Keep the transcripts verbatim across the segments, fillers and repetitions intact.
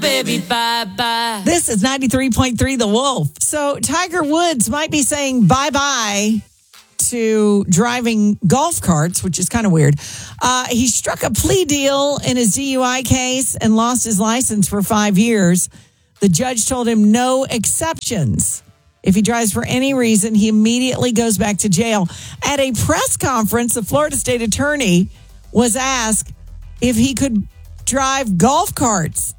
Baby, bye-bye. This is ninety-three point three The Wolf. So Tiger Woods might be saying bye-bye to driving golf carts, which is kind of weird. Uh, he struck a plea deal in his D U I case and lost his license for five years. The judge told him no exceptions. If he drives for any reason, he immediately goes back to jail. At a press conference, the Florida state attorney was asked if he could drive golf carts.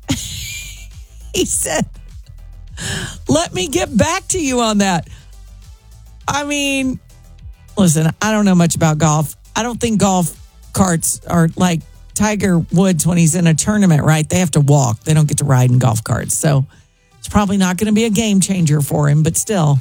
He said, let me get back to you on that. I mean, listen, I don't know much about golf. I don't think golf carts are like Tiger Woods when he's in a tournament, right? They have to walk. They don't get to ride in golf carts. So it's probably not going to be a game changer for him, but still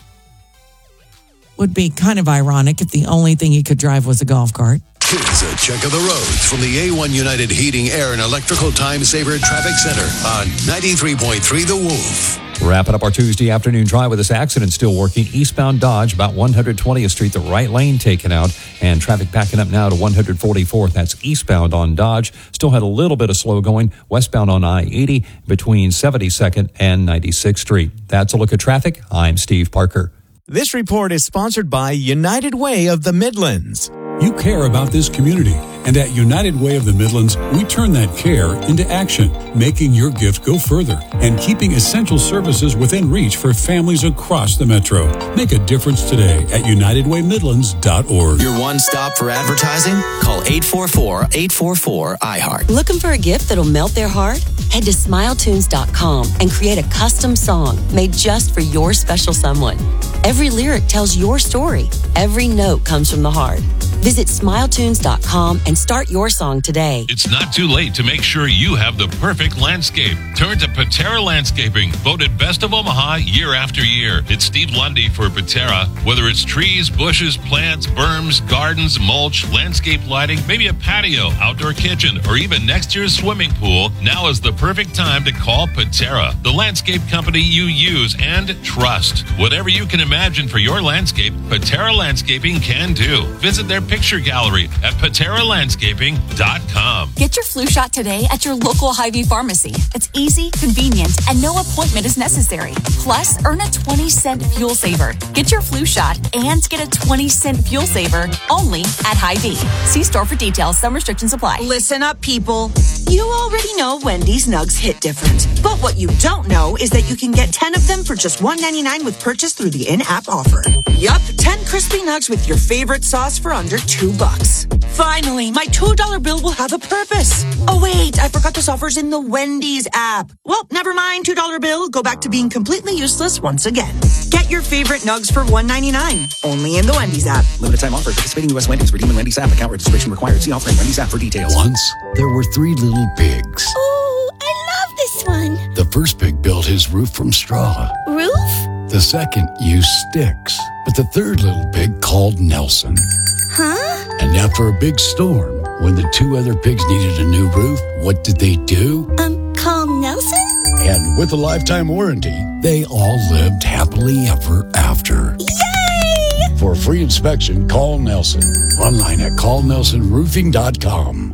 would be kind of ironic if the only thing he could drive was a golf cart. Here's a check of the roads from the A one United Heating, Air, and Electrical Time Saver Traffic Center on ninety-three point three The Wolf. Wrapping up our Tuesday afternoon drive with this accident still working. Eastbound Dodge, about one hundred twentieth Street, the right lane taken out, and traffic backing up now to one hundred forty-fourth. That's eastbound on Dodge. Still had a little bit of slow going. Westbound on I eighty between seventy-second and ninety-sixth Street. That's a look at traffic. I'm Steve Parker. This report is sponsored by United Way of the Midlands. You care about this community, and at United Way of the Midlands, we turn that care into action, making your gift go further and keeping essential services within reach for families across the metro. Make a difference today at united way midlands dot org. Your one stop for advertising? Call eight four four, eight four four, I heart. Looking for a gift that'll melt their heart? Head to smile tunes dot com and create a custom song made just for your special someone. Every lyric tells your story. Every note comes from the heart. Visit smile tunes dot com and start your song today. It's not too late to make sure you have the perfect landscape. Turn to Patera Landscaping, voted Best of Omaha year after year. It's Steve Lundy for Patera. Whether it's trees, bushes, plants, berms, gardens, mulch, landscape lighting, maybe a patio, outdoor kitchen, or even next year's swimming pool, now is the perfect time to call Patera, the landscape company you use and trust. Whatever you can imagine for your landscape, Patera Landscaping can do. Visit their picture gallery at patera landscaping dot com. Get your flu shot today at your local Hy-Vee pharmacy. It's easy, convenient, and no appointment is necessary. Plus, earn a twenty cent fuel saver. Get your flu shot and get a twenty cent fuel saver only at Hy-Vee. See store for details. Some restrictions apply. Listen up, people. You already know Wendy's Nugs hit different. But what you don't know is that you can get ten of them for just one ninety-nine with purchase through the in-app offer. Yup, ten crispy nugs with your favorite sauce for under two bucks. Finally, my two dollar bill will have a purpose. Oh wait, I forgot this offer's in the Wendy's app. Well, never mind, two dollar bill. Go back to being completely useless once again. Get your favorite nugs for one ninety-nine. Only in the Wendy's app. Limited time offer. Participating U S Wendy's. Redeem in Wendy's app. Account registration required. See offering Wendy's app for details. Once, there were three little pigs. Oh, I love this one. The first pig built his roof from straw. Roof? The second used sticks. But the third little pig called Nelson. Huh? And after a big storm, when the two other pigs needed a new roof, what did they do? Um, call Nelson? And with a lifetime warranty, they all lived happily ever after. Yay! For a free inspection, call Nelson. Online at call nelson roofing dot com.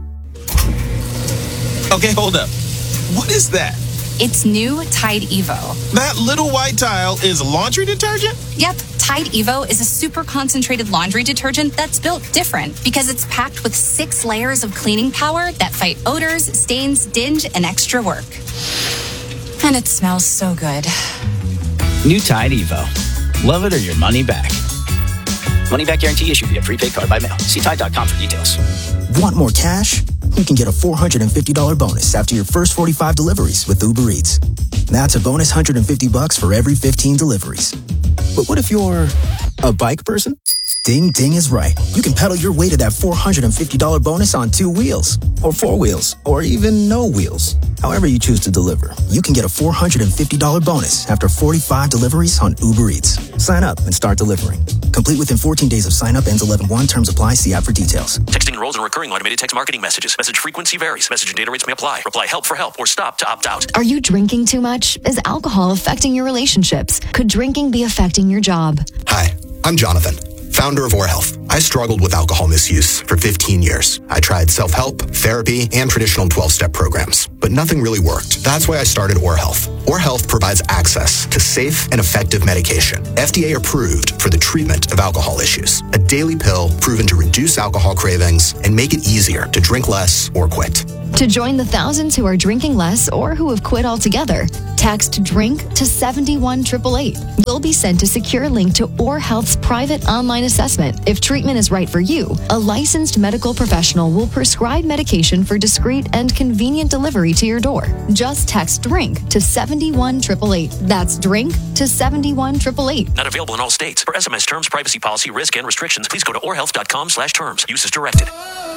Okay, hold up. What is that? It's new Tide Evo. That little white tile is laundry detergent? Yep. Tide Evo is a super concentrated laundry detergent that's built different because it's packed with six layers of cleaning power that fight odors, stains, dinge, and extra work. And it smells so good. New Tide Evo. Love it or your money back. Money back guarantee issued via prepaid card by mail. See Tide dot com for details. Want more cash? You can get a four hundred fifty dollars bonus after your first forty-five deliveries with Uber Eats. That's a bonus one hundred fifty bucks for every fifteen deliveries. But what if you're a bike person? Ding Ding is right. You can pedal your way to that four hundred fifty dollars bonus on two wheels, or four wheels, or even no wheels. However you choose to deliver, you can get a four hundred fifty dollars bonus after forty-five deliveries on Uber Eats. Sign up and start delivering. Complete within fourteen days of sign up. Ends eleven one. Terms apply. See app for details. Texting enrolls in recurring automated text marketing messages. Message frequency varies. Message and data rates may apply. Reply help for help or stop to opt out. Are you drinking too much? Is alcohol affecting your relationships? Could drinking be affecting your job? Hi, I'm Jonathan. founder of OrHealth. I struggled with alcohol misuse for fifteen years. I tried self-help, therapy, and traditional twelve-step programs, but nothing really worked. That's why I started OrHealth. OrHealth provides access to safe and effective medication, F D A approved for the treatment of alcohol issues. A daily pill proven to reduce alcohol cravings and make it easier to drink less or quit. To join the thousands who are drinking less or who have quit altogether, text DRINK to seven one eight eight eight. You'll be sent a secure link to OrHealth's private online assessment. If treatment is right for you, a licensed medical professional will prescribe medication for discreet and convenient delivery to your door. Just text DRINK to seven one eight eight eight. That's DRINK to seven one eight eight eight. Not available in all states. For S M S terms, privacy policy, risk, and restrictions, please go to orhealth.com slash terms. Use as directed.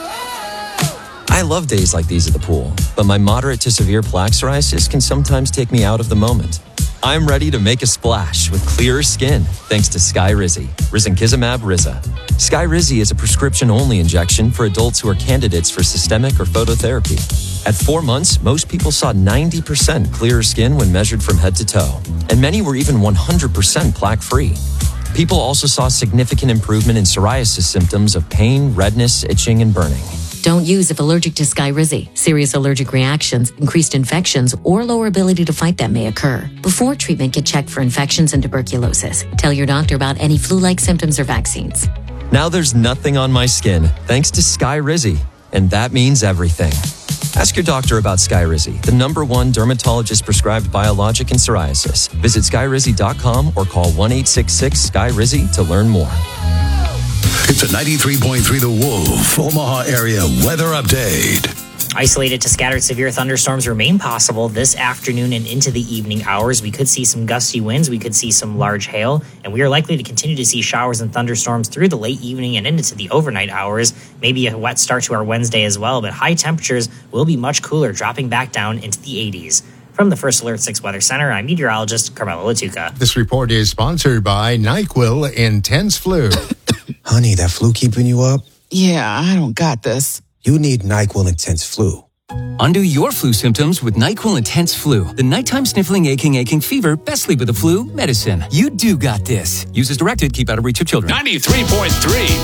I love days like these at the pool, but my moderate to severe plaque psoriasis can sometimes take me out of the moment. I'm ready to make a splash with clearer skin thanks to Skyrizi, Risankizumab Riza. Skyrizi is a prescription-only injection for adults who are candidates for systemic or phototherapy. At four months, most people saw ninety percent clearer skin when measured from head to toe, and many were even one hundred percent plaque-free. People also saw significant improvement in psoriasis symptoms of pain, redness, itching, and burning. Don't use if allergic to Skyrizi. Serious allergic reactions, increased infections, or lower ability to fight them may occur. Before treatment, get checked for infections and tuberculosis. Tell your doctor about any flu-like symptoms or vaccines. Now there's nothing on my skin thanks to Skyrizi, and that means everything. Ask your doctor about Skyrizi, the number one dermatologist prescribed biologic in psoriasis. Visit skyrizi dot com or call one eight six six Skyrizi to learn more. It's a ninety-three point three The Wolf Omaha area weather update. Isolated to scattered severe thunderstorms remain possible this afternoon and into the evening hours. We could see some gusty winds. We could see some large hail. And we are likely to continue to see showers and thunderstorms through the late evening and into the overnight hours. Maybe a wet start to our Wednesday as well. But high temperatures will be much cooler, dropping back down into the eighties. From the First Alert six Weather Center, I'm meteorologist Carmelo Latuca. This report is sponsored by NyQuil Intense Flu. Honey, that flu keeping you up? Yeah, I don't got this. You need NyQuil Intense Flu. Undo your flu symptoms with NyQuil Intense Flu. The nighttime sniffling, aching, aching fever, best sleep with the flu medicine. You do got this. Use as directed. Keep out of reach of children. ninety-three point three